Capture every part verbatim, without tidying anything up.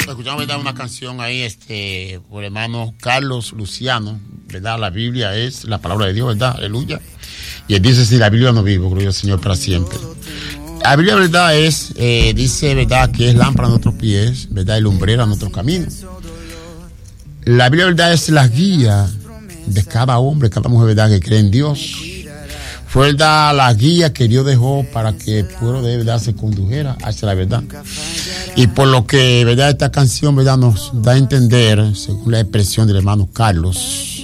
Escuchamos, ¿verdad?, una canción ahí, este, por el hermano Carlos Luciano, ¿verdad? La Biblia es la palabra de Dios, ¿verdad? Aleluya. Y él dice, si la Biblia no vivo, gloria al Señor para siempre. La Biblia, ¿verdad?, es, eh, dice, ¿verdad?, que es lámpara a nuestros pies, ¿verdad?, y lumbrera a nuestros caminos. La Biblia, ¿verdad?, es la guía de cada hombre, cada mujer, ¿verdad?, que cree en Dios. Fue, ¿verdad?, la guía que Dios dejó para que el pueblo de verdad se condujera hacia la verdad. Y por lo que, ¿verdad?, esta canción, ¿verdad?, nos da a entender, según la expresión del hermano Carlos,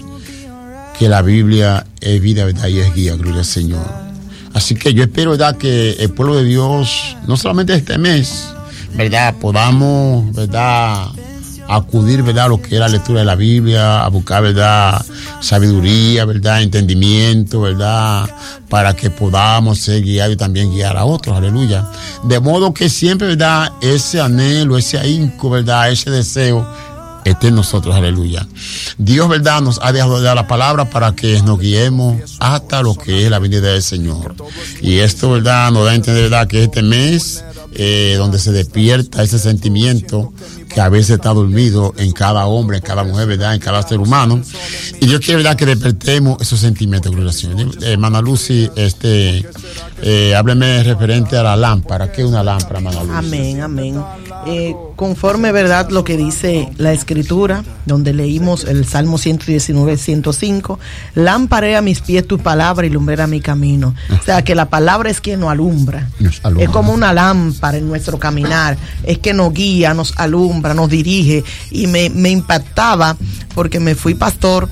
que la Biblia es vida, ¿verdad?, y es guía, gloria al Señor. Así que yo espero, ¿verdad?, que el pueblo de Dios, no solamente este mes, ¿verdad?, podamos, ¿verdad?, acudir, ¿verdad?, a lo que es la lectura de la Biblia, a buscar, ¿verdad?, sabiduría, ¿verdad?, entendimiento, ¿verdad?, para que podamos ser guiados y también guiar a otros, aleluya. De modo que siempre, ¿verdad?, ese anhelo, ese ahínco, ¿verdad?, ese deseo esté en nosotros, aleluya. Dios, ¿verdad?, nos ha dejado de dar la palabra para que nos guiemos hasta lo que es la venida del Señor. Y esto, ¿verdad?, nos da a entender, ¿verdad?, que este mes, eh, donde se despierta ese sentimiento que a veces está dormido en cada hombre, en cada mujer, ¿verdad?, en cada ser humano. Y Dios quiere, ¿verdad?, que despertemos esos sentimientos, gloria al Señor. Hermana Lucy, este, eh, hábleme referente a la lámpara. ¿Qué es una lámpara, hermana Lucy? Amén, amén. Eh, conforme, ¿verdad?, lo que dice la Escritura, donde leímos el Salmo ciento diecinueve, ciento cinco, lámpara a mis pies tu palabra y lumbrera mi camino. O sea, que la palabra es quien nos alumbra. Nos alumbra. Es como una lámpara en nuestro caminar. Es que nos guía, nos alumbra, nos dirige. Y me, me impactaba porque me fui pastor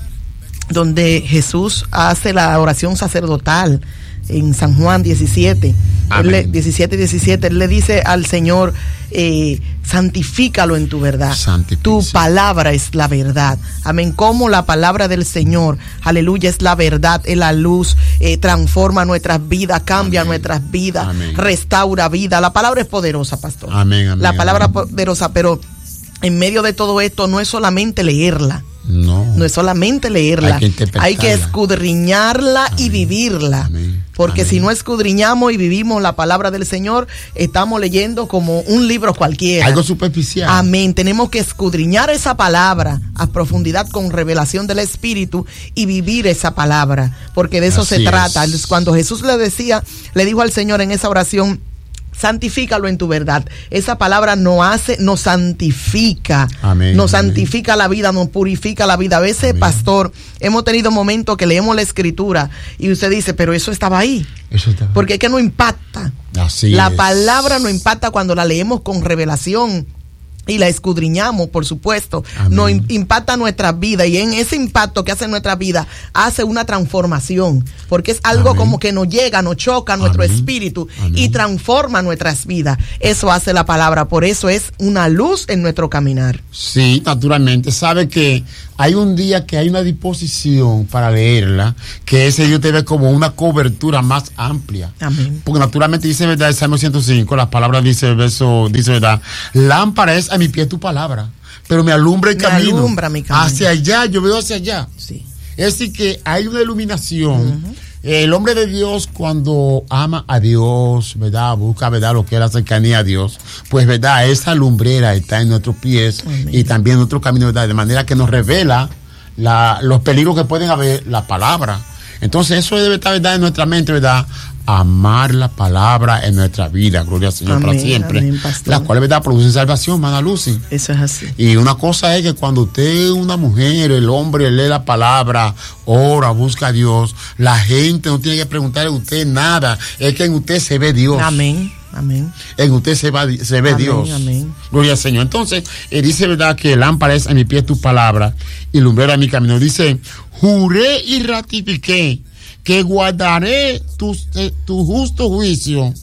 donde Jesús hace la oración sacerdotal en San Juan diecisiete. Él le, diecisiete, diecisiete, él le dice al Señor, eh, santifícalo en tu verdad. Tu palabra es la verdad. Amén. Como la palabra del Señor, aleluya, es la verdad, es la luz, eh, transforma nuestras vidas, cambia amén. nuestras vidas, amén. restaura vida. La palabra es poderosa, pastor. Amén, amén, la palabra amén. poderosa, pero en medio de todo esto no es solamente leerla. No. No es solamente leerla. Hay que, hay que escudriñarla amén. y vivirla. Amén. Porque Amén. si no escudriñamos y vivimos la palabra del Señor, estamos leyendo como un libro cualquiera. Algo superficial. Amén. Tenemos que escudriñar esa palabra a profundidad con revelación del Espíritu y vivir esa palabra. Porque de eso Así se trata. Es. Cuando Jesús le decía, le dijo al Señor en esa oración, santifícalo en tu verdad. Esa palabra nos hace, nos santifica, amén, nos amén. santifica la vida, nos purifica la vida. A veces, amén. pastor, hemos tenido momentos que leemos la Escritura y usted dice, pero eso estaba ahí. Eso estaba. Porque es que no impacta. Así la es. palabra no impacta cuando la leemos con revelación. Y la escudriñamos, por supuesto. Amén. Nos impacta nuestra vida. Y en ese impacto que hace en nuestra vida, hace una transformación. Porque es algo Amén. como que nos llega, nos choca nuestro Amén. espíritu Amén. y transforma nuestras vidas. Eso hace la palabra. Por eso es una luz en nuestro caminar. Sí, naturalmente. Sabe que hay un día que hay una disposición para leerla, que ese Dios te ve como una cobertura más amplia. Amén. Porque naturalmente dice, ¿verdad?, el Salmo ciento cinco, las palabras dice, el verso, dice, ¿verdad?, lámpara es a mi pie tu palabra, pero me alumbra el me camino. Alumbra mi camino. Hacia allá, yo veo hacia allá. Sí. Es decir, que hay una iluminación. Uh-huh. El hombre de Dios, cuando ama a Dios, ¿verdad?, busca, ¿verdad?, lo que es la cercanía a Dios, pues, ¿verdad?, esa lumbrera está en nuestros pies Amén. y también en nuestro camino, ¿verdad?, de manera que nos revela la, los peligros que pueden haber la palabra. Entonces, eso debe estar, ¿verdad?, en nuestra mente, ¿verdad?, amar la palabra en nuestra vida, gloria al Señor, amén, para siempre, amén, la cual, ¿verdad?, produce salvación, hermana Lucy. Eso es así. Y una cosa es que cuando usted, una mujer, el hombre, lee la palabra, ora, busca a Dios, la gente no tiene que preguntarle a usted nada, es que en usted se ve Dios. Amén. Amén. En usted se, va, se ve amén, Dios. Amén. Gloria al Señor. Entonces, él dice, ¿verdad?, que lámpara es a mi pie tu palabra y lumbrera mi camino. Dice, juré y ratifiqué que guardaré tu, eh, tu justo juicio,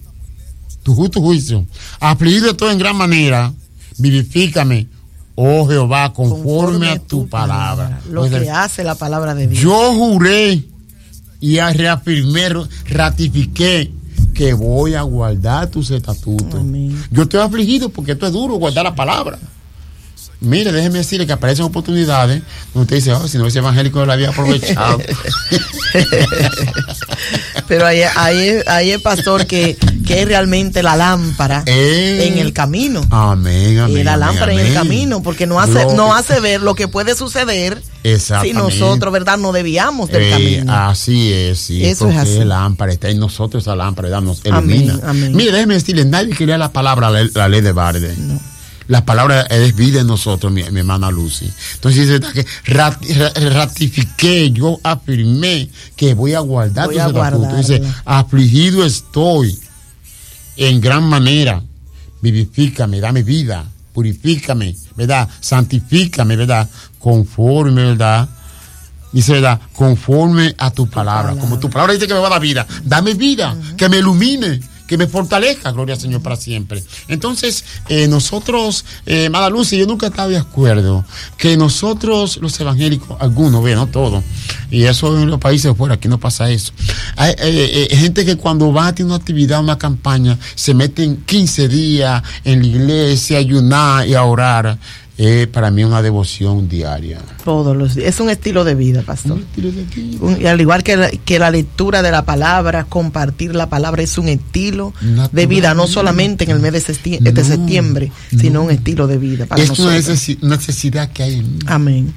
tu justo juicio, afligido estoy en gran manera, vivifícame, oh Jehová, conforme, conforme a tu palabra. palabra. Lo Entonces, que hace la palabra de Dios. Yo juré y reafirmé, ratifiqué que voy a guardar tus estatutos. Amén. Yo estoy afligido porque esto es duro, guardar la palabra. Mire, déjeme decirle que aparecen oportunidades donde usted dice, oh, si no ese evangélico lo había aprovechado. Pero ahí, ahí, ahí es, pastor, que, que es realmente la lámpara eh, en el camino. Amén, amén. Y la lámpara amén, en el camino, porque nos hace, nos hace ver lo que puede suceder si nosotros, ¿verdad?, no desviamos del eh, camino. Así es, sí. Eso porque es así. La lámpara está en nosotros, esa lámpara, ¿verdad? Nos ilumina. Amén, amén. Mire, déjeme decirle, nadie quería la palabra, la, la ley de Barde. No. La palabra es vida en nosotros, mi, mi hermana Lucy. Entonces dice que rat, ratifiqué, yo afirmé que voy a guardar voy tus a estatutos. Dice, afligido estoy en gran manera. Vivifícame, dame vida, purifícame, ¿verdad? Santifícame, ¿verdad? Conforme, ¿verdad? Dice, ¿verdad? Conforme a tu, tu palabra. palabra. Como tu palabra dice que me va a dar vida, dame vida, uh-huh. que me ilumine, que me fortalezca, gloria al Señor para siempre. Entonces, eh, nosotros, eh, Mada Lucy, yo nunca estaba de acuerdo que nosotros, los evangélicos, algunos, ve, no todos, y eso en los países de fuera, aquí no pasa eso. Hay eh, eh, gente que cuando va a tener una actividad, una campaña, se meten quince días en la iglesia, a ayunar y a orar. Eh, para mí una devoción diaria. Todos los días. Es un estilo de vida, pastor. Un estilo de vida. Un, y al igual que la, que la lectura de la palabra, compartir la palabra es un estilo natural de vida, no solamente en el mes de, sesti- no, de septiembre, no. sino un estilo de vida para es nosotros. Es una necesidad que hay en mí. Amén.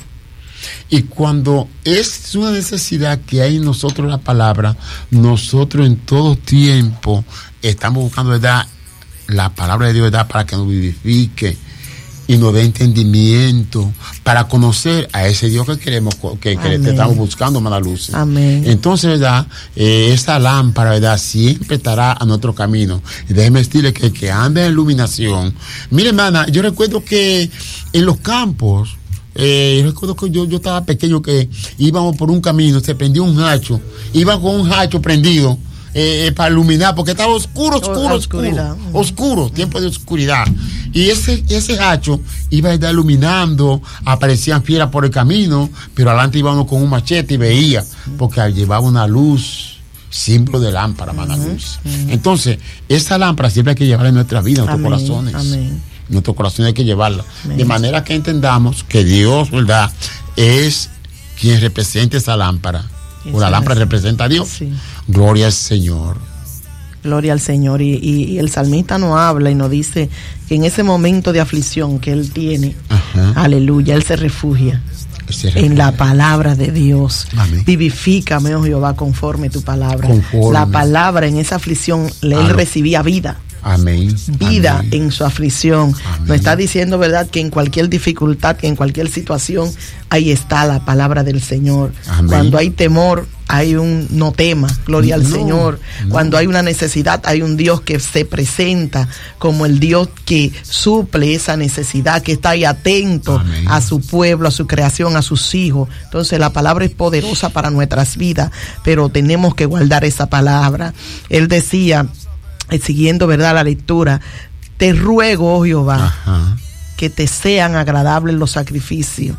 Y cuando es una necesidad que hay en nosotros la palabra, nosotros en todo tiempo estamos buscando, ¿verdad?, la palabra de Dios, ¿verdad?, para que nos vivifique y nos dé entendimiento para conocer a ese Dios que queremos, que, que te estamos buscando, Mada Lucy. Amén. Entonces, ¿verdad?, eh, esta lámpara, ¿verdad?, siempre estará a nuestro camino. Y déjeme decirle que el que anda en iluminación. Mire, hermana, yo recuerdo que en los campos, eh, yo recuerdo que yo, yo estaba pequeño, que íbamos por un camino, se prendió un hacho, iba con un hacho prendido, Eh, para iluminar, porque estaba oscuro, oscuro, oscuro, oscuro, tiempo de oscuridad. Y ese ese hacho iba a estar iluminando, aparecían fieras por el camino, pero adelante íbamos con un machete y veía, porque llevaba una luz, símbolo de lámpara, mana luz. Uh-huh. Entonces, esa lámpara siempre hay que llevarla en nuestra vida, en nuestros amén, corazones. Amén. En nuestros corazones hay que llevarla. Amén. De manera que entendamos que Dios, ¿verdad?, es quien representa esa lámpara. O la lámpara representa a Dios. Sí. Gloria al Señor. Gloria al Señor. Y, y, y el salmista nos habla y nos dice que en ese momento de aflicción que él tiene, ajá, aleluya, él se refugia, se refugia en la palabra de Dios. Amén. Vivifícame, oh Jehová, conforme tu palabra. Conforme. La palabra en esa aflicción, él Amén. recibía vida. Amén. Vida Amén. en su aflicción. Amén. Nos está diciendo, ¿verdad?, que en cualquier dificultad, que en cualquier situación, ahí está la palabra del Señor. Amén. Cuando hay temor, hay un no tema, gloria al no, Señor. No. Cuando hay una necesidad, hay un Dios que se presenta como el Dios que suple esa necesidad, que está ahí atento Amén. a su pueblo, a su creación, a sus hijos. Entonces la palabra es poderosa para nuestras vidas, pero tenemos que guardar esa palabra. Él decía, siguiendo, ¿verdad?, la lectura, te ruego, oh Jehová, ajá, que te sean agradables los sacrificios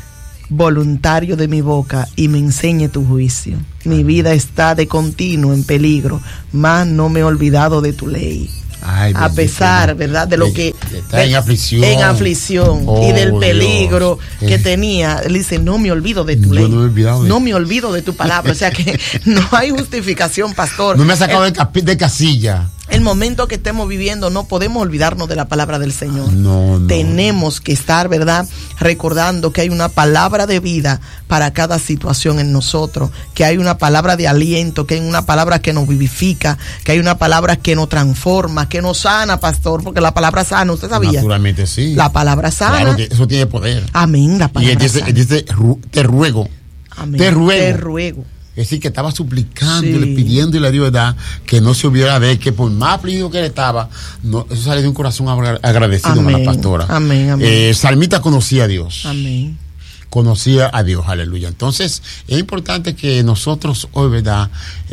voluntarios de mi boca y me enseñe tu juicio. Mi vida está de continuo en peligro, mas no me he olvidado de tu ley. Ay, a pesar, ¿verdad?, de lo que está en aflicción, en aflicción oh, y del peligro Dios. que eh. tenía, él dice, no me olvido de tu Yo ley, no, me, de... no me olvido de tu palabra. O sea que no hay justificación, pastor. No me ha sacado el, de, capi- de casilla. El momento que estemos viviendo, no podemos olvidarnos de la palabra del Señor. No, no. Tenemos que estar, ¿verdad?, recordando que hay una palabra de vida para cada situación en nosotros, que hay una palabra de aliento, que hay una palabra que nos vivifica, que hay una palabra que nos transforma, que nos sana, pastor, porque la palabra sana, ¿usted sabía? Naturalmente sí. La palabra sana. Claro que eso tiene poder. Amén, la palabra y él dice, sana. Él dice, te ruego. Amén. Te ruego. Te ruego. Es decir, que estaba suplicándole, sí, pidiéndole a Dios, ¿verdad?, que no se olvidara de él, que por más afligido que él estaba, no, eso sale de un corazón agradecido, a la pastora. Amén, amén. Eh, Salmita conocía a Dios. Amén. Conocía a Dios, aleluya. Entonces, es importante que nosotros hoy, ¿verdad?,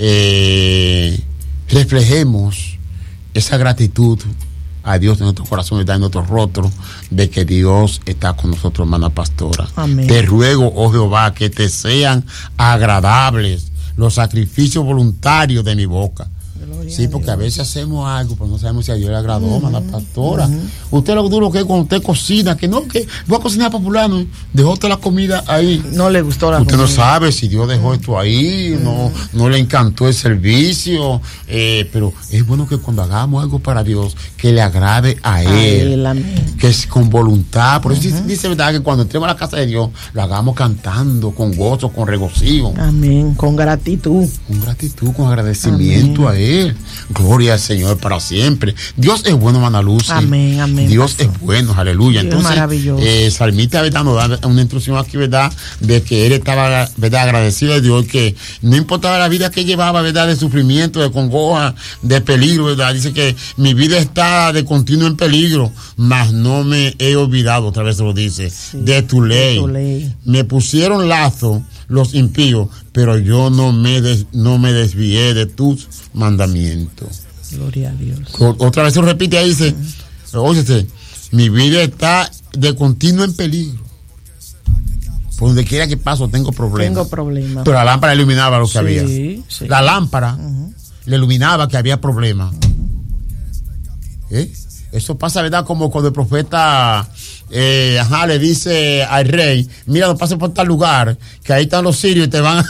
eh, reflejemos esa gratitud a Dios en nuestro corazón, está en nuestro rostro, de que Dios está con nosotros, hermana pastora. Amén. Te ruego, oh Jehová, que te sean agradables los sacrificios voluntarios de mi boca. Sí, porque a veces hacemos algo, pero no sabemos si a Dios le agradó, uh-huh. la pastora. Uh-huh. Usted lo duro que es cuando usted cocina, que no, que voy a cocinar popular, no, dejó usted la comida ahí. No le gustó la usted comida. Usted no sabe si Dios dejó uh-huh. esto ahí, uh-huh. no, no le encantó el servicio, eh, pero es bueno que cuando hagamos algo para Dios, que le agrade a Él, a él que es con voluntad. Por eso uh-huh. dice, verdad, que cuando entremos a la casa de Dios, lo hagamos cantando, con gozo, con regocijo. Amén, con gratitud. Con gratitud, con agradecimiento amén. A Él. Gloria al Señor para siempre. Dios es bueno, Mana Lucy. Amén, amén. Dios pastor. Es bueno, aleluya. Dios entonces, maravilloso. Eh, Salmista, ¿verdad? Nos da una instrucción aquí, ¿verdad? De que él estaba, ¿verdad? Agradecido a Dios, que no importaba la vida que llevaba, ¿verdad? De sufrimiento, de congoja, de peligro, ¿verdad? Dice que mi vida está de continuo en peligro, mas no me he olvidado, otra vez lo dice, sí, de tu ley. De tu ley. Me pusieron lazo los impíos, pero yo no me des, no me desvié de tus mandamientos. Gloria a Dios. Otra vez se repite ahí, dice, uh-huh. óyese, mi vida está de continuo en peligro. Por donde quiera que paso tengo problemas. Tengo problemas. Pero la lámpara iluminaba lo que sí, había. Sí. La lámpara uh-huh. le iluminaba que había problemas. Uh-huh. ¿Eh? Eso pasa, ¿verdad? Como cuando el profeta eh, ajá, le dice al rey, mira, no pases por tal lugar, que ahí están los sirios y te van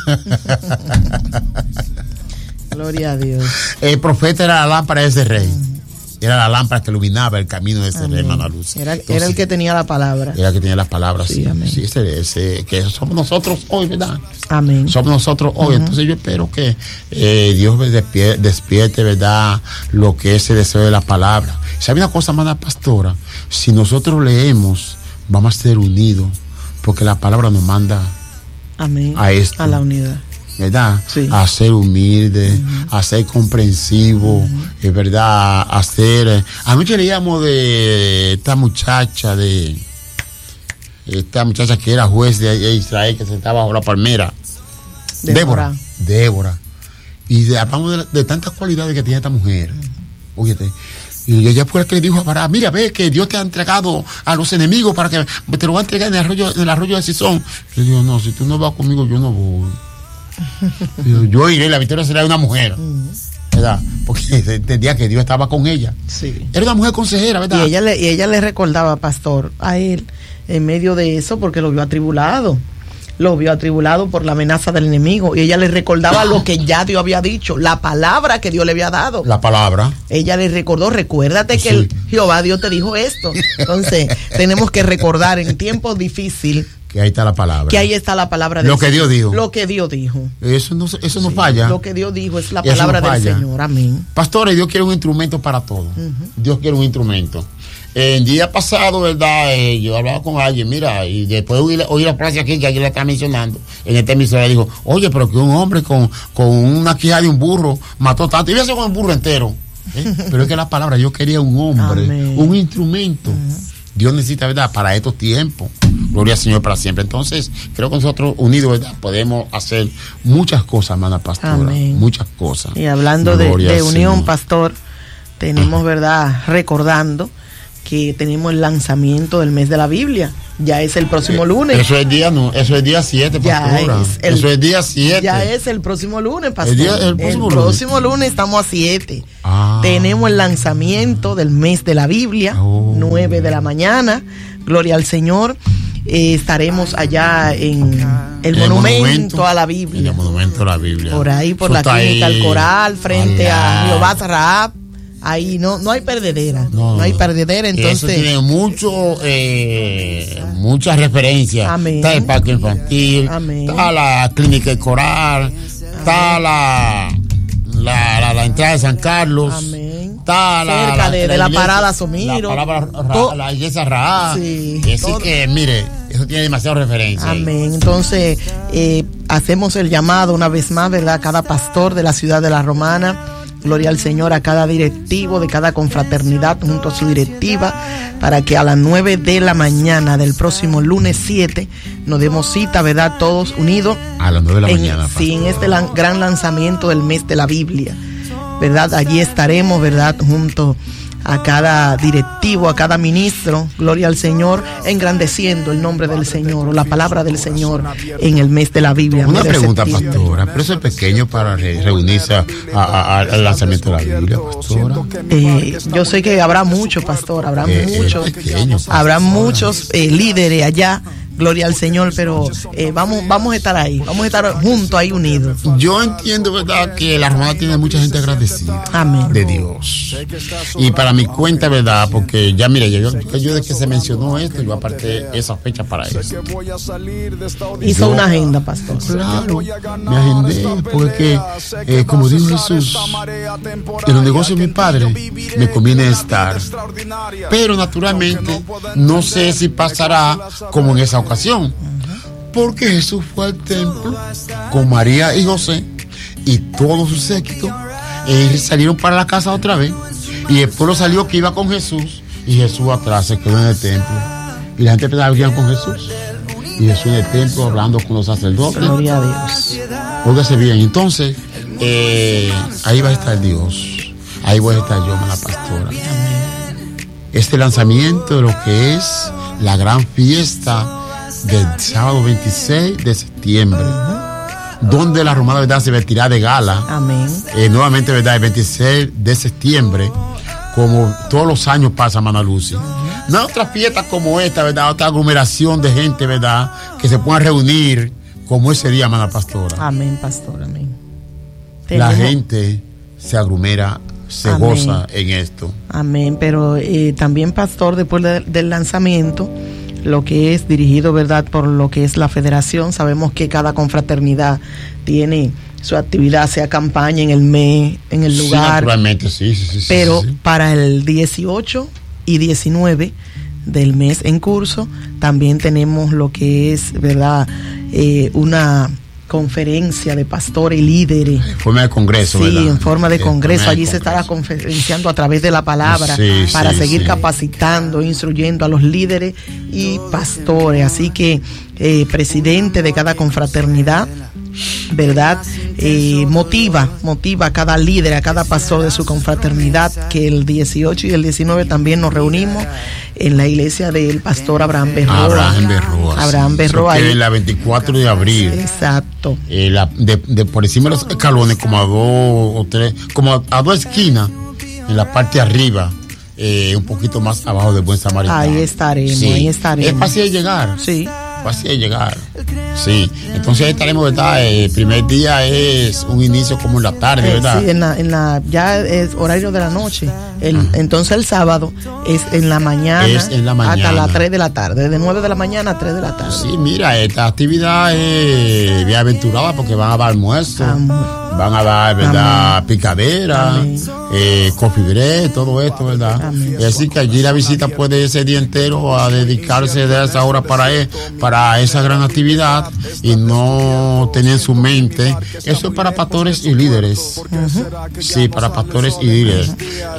Gloria a Dios. El profeta era la lámpara de ese rey. Uh-huh. Era la lámpara que iluminaba el camino de ese amén. Rey, Mana Lucy. Era, Entonces, era el que tenía la palabra. Era el que tenía las palabras. Sí, sí, amén. sí ese, ese, que somos nosotros hoy, ¿verdad? Amén. Somos nosotros hoy. Uh-huh. Entonces yo espero que eh, Dios despierte, despierte, ¿verdad? Lo que es ese deseo de la palabra. ¿Sabe una cosa, Mana Pastora? Si nosotros leemos, vamos a ser unidos, porque la palabra nos manda amén. A esto. A la unidad. ¿Verdad? Sí. A ser humilde, uh-huh. a ser comprensivo, uh-huh. es verdad, a ser... Anoche leíamos de esta muchacha, de esta muchacha que era juez de Israel, que se sentaba bajo la palmera. Débora. Débora. Y de, hablamos de, de tantas cualidades que tiene esta mujer. Uh-huh. Óyete. Y ella fue la que le dijo a Bará, mira, ve que Dios te ha entregado a los enemigos para que te lo va a entregar en el arroyo, en el arroyo de Sison. Yo digo, no, si tú no vas conmigo, yo no voy. Yo, yo iré, la victoria será de una mujer, ¿verdad? Porque entendía que Dios estaba con ella. Sí. Era una mujer consejera, ¿verdad? Y ella le, y ella le recordaba, pastor, a él, en medio de eso, porque lo vio atribulado. Lo vio atribulado por la amenaza del enemigo. Y ella le recordaba lo que ya Dios había dicho, la palabra que Dios le había dado. La palabra. Ella le recordó, recuérdate sí. que el, Jehová Dios te dijo esto. Entonces, tenemos que recordar en tiempos difíciles. Que ahí está la palabra. Que ahí está la palabra de Lo que Dios dijo. Lo que Dios dijo. Eso no, eso no sí, falla. Lo que Dios dijo es la palabra no del Señor. Amén. Pastores, Dios quiere un instrumento para todo. Uh-huh. Dios quiere un instrumento. El día pasado, ¿verdad? Eh, yo hablaba con alguien, mira, y después oí, oí la frase aquí que alguien la está mencionando. En esta emisora dijo, oye, pero que un hombre con, con una quija de un burro mató tanto. Y voy a hacer con un burro entero. ¿Eh? Pero es que la palabra, yo quería un hombre, amén. Un instrumento. Uh-huh. Dios necesita, ¿verdad? Para estos tiempos. Gloria al Señor para siempre. Entonces, creo que nosotros unidos, ¿verdad? Podemos hacer muchas cosas, Mana Pastora. Amén. Muchas cosas. Y hablando de, de unión, Pastor, tenemos, ¿verdad? Recordando que tenemos el lanzamiento del mes de la Biblia. Ya es el próximo eh, lunes. Eso es día no, eso es día siete, pastora. Es el, eso es día siete. Ya es el próximo lunes, pastor. El, día, el próximo, el lunes. próximo lunes estamos a siete. Ah. Tenemos el lanzamiento del mes de la Biblia, oh. nueve de la mañana. Gloria al Señor. Eh, estaremos allá en el, el monumento, monumento a la Biblia. En el monumento a la Biblia. Por ahí, por eso la clínica El Coral, frente Alá. a Jehová Rahab. Ahí no no hay perdedera, no, no hay perdedera, entonces eso tiene mucho eh, muchas referencias. Amén. Está el parque infantil, amén. Está la clínica El Coral, amén. Está la la, la la entrada de San Carlos, amén. Está la cerca la, de, la, de la iglesia, parada Somiro, la, palabra, la iglesia Rahab. Sí, así que mire, eso tiene demasiada referencia. Amén. Entonces eh, hacemos el llamado una vez más, ¿verdad? Cada pastor de la ciudad de La Romana. Gloria al Señor, a cada directivo de cada confraternidad junto a su directiva, para que a las nueve de la mañana del próximo lunes siete nos demos cita, ¿verdad? Todos unidos. A las nueve de la en, mañana. Sí, en este lan, gran lanzamiento del mes de la Biblia, ¿verdad? Allí estaremos, ¿verdad? Junto a cada directivo, a cada ministro, gloria al Señor, engrandeciendo el nombre del Señor o la palabra del Señor en el mes de la Biblia. Una pregunta, pastora, pero eso es pequeño para re reunirse a, a, a, al lanzamiento de la Biblia, pastora. Eh, yo sé que habrá muchos, pastor, habrá eh, muchos, pequeño, habrá muchos eh, líderes allá. Gloria al Señor, pero eh, vamos vamos a estar ahí, vamos a estar juntos ahí unidos. Yo entiendo, verdad, que la Romana tiene mucha gente agradecida. Amén. De Dios. Y para mi cuenta, verdad, porque ya mire, yo, yo de que se mencionó esto, yo aparté esa fecha para eso. Hizo yo, una agenda, pastor. Claro, me agendé, porque eh, como dijo Jesús, en los negocios de mi padre me conviene estar. Pero naturalmente, no sé si pasará como en esa ocasión, porque Jesús fue al templo con María y José y todo su séquito, y salieron para la casa otra vez, y el pueblo salió que iba con Jesús, y Jesús atrás se quedó en el templo, y la gente pensaba que iban con Jesús, y Jesús en el templo hablando con los sacerdotes. Gloria a Dios. Póngase bien, entonces eh, ahí va a estar Dios, ahí voy a estar yo, la pastora. Este lanzamiento de lo que es la gran fiesta del sábado veintiséis de septiembre, uh-huh. donde la Romana, verdad, se vestirá de gala. Amén. Eh, nuevamente, verdad, el veintiséis de septiembre, como todos los años pasa, Mana Lucy. Uh-huh. No hay otra fiesta como esta, verdad, otra aglomeración de gente, verdad, que se puedan reunir como ese día, Mana Pastora. Amén, pastor, amén. La Tenemos... gente se aglomera, se Amén. Goza en esto. Amén, pero eh, también, pastor, después de, del lanzamiento, lo que es dirigido, verdad, por lo que es la federación, sabemos que cada confraternidad tiene su actividad, sea campaña en el mes, en el lugar. Sí, naturalmente, sí, sí, sí. Pero sí, sí. para el dieciocho y diecinueve del mes en curso, también tenemos lo que es, verdad, eh, una conferencia de pastores y líderes. En forma de congreso, sí, ¿verdad? en forma de en congreso. Forma de Allí congreso. Se estará conferenciando a través de la palabra, sí, para sí, seguir sí. capacitando, instruyendo a los líderes y pastores. Así que, eh, presidente de cada confraternidad, ¿verdad? Eh, motiva, motiva a cada líder, a cada pastor de su confraternidad, que el dieciocho y el diecinueve también nos reunimos en la iglesia del pastor Abraham Berroa. Abraham Berroa. Abraham sí. Berroa. En la veinticuatro de abril. Exacto. Eh, la, de, de por encima de los escalones, como a dos o tres, como a, a dos esquinas, en la parte de arriba, eh, un poquito más abajo del Buen Samaritano. Ahí estaremos, sí. ahí estaremos. Es fácil de llegar. Sí. Fácil de llegar. Sí, entonces estaremos, ¿verdad? El primer día es un inicio como en la tarde, ¿verdad? Eh, sí, en la, en la, ya es horario de la noche. El, uh-huh. Entonces el sábado es en la mañana, es en la mañana hasta las tres de la tarde, de nueve de la mañana a tres de la tarde. Sí, mira, esta actividad es bien aventurada porque van a dar almuerzo, Amor. van a dar, ¿verdad? Amén. Picadera, eh, coffee break, todo esto, ¿verdad? Amén. Y así que allí la visita puede ese día entero a dedicarse de esa hora para, él, para esa gran actividad y no tener en su mente. Eso es para pastores y líderes. Uh-huh. Sí, para pastores y líderes.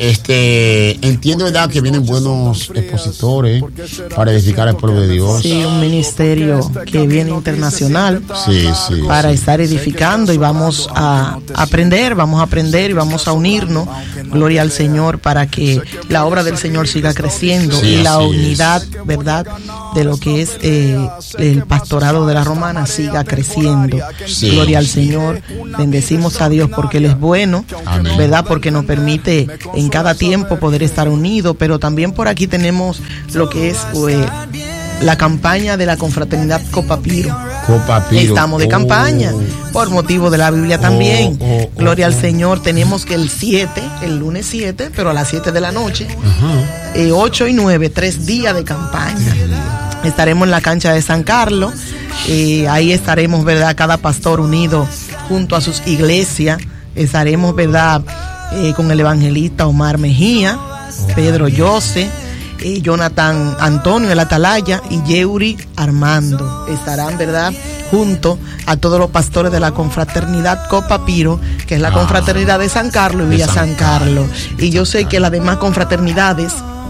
Este, entiendo, ¿verdad?, que vienen buenos expositores para edificar el pueblo de Dios. Sí, un ministerio que viene internacional. Sí, sí. Para sí. estar edificando y vamos a aprender, vamos a aprender y vamos a unirnos. Gloria al Señor para que la obra del Señor siga creciendo sí, y la unidad, es. ¿verdad?, de lo que es eh, el pastorado de la Romana siga creciendo. Sí, Gloria al Señor. Bendecimos a Dios porque Él es bueno, Amén. ¿verdad? Porque nos permite en cada tiempo poder estar unidos, pero también por aquí tenemos lo que es eh, la campaña de la confraternidad Copapiro. Copapiro. Estamos de oh. campaña por motivo de la Biblia también. Oh, oh, oh, Gloria oh, al Señor. Tenemos que el siete, el lunes siete, pero a las siete de la noche, uh-huh. eh, ocho y nueve, tres días de campaña. Uh-huh. Estaremos en la cancha de San Carlos. Eh, ahí estaremos, ¿verdad? Cada pastor unido junto a sus iglesias. Estaremos, ¿verdad? Eh, con el evangelista Omar Mejía, oh, Pedro Jose, eh, Jonathan Antonio el Atalaya y Yeuri Armando. Estarán, ¿verdad?, junto a todos los pastores de la confraternidad Copapiro, que es la ah, confraternidad de San Carlos y Villa San, San Carlos. Carlos. Y yo sé que las demás confraternidades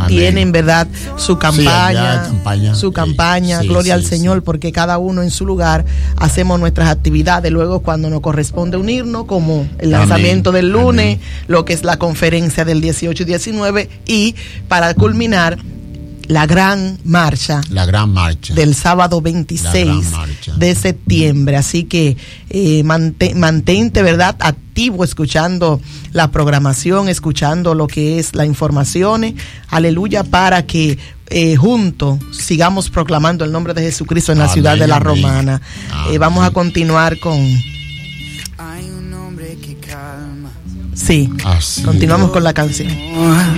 Amén. tienen, ¿verdad?, su campaña, sí, campaña. su campaña, sí, gloria sí, al Señor, sí. porque cada uno en su lugar hacemos nuestras actividades. Luego, cuando nos corresponde unirnos, como el lanzamiento Amén. del lunes, Amén. lo que es la conferencia del dieciocho y diecinueve, y para culminar, la gran marcha. La gran marcha. Del sábado veintiséis de septiembre. Así que eh, mantén, mantente, ¿verdad?, activo, escuchando la programación, escuchando lo que es las informaciones. Aleluya, para que eh, juntos sigamos proclamando el nombre de Jesucristo en la amén, ciudad de la amén. Romana. Eh, vamos a continuar con... Hay un hombre que calma. Sí, Así continuamos con la canción.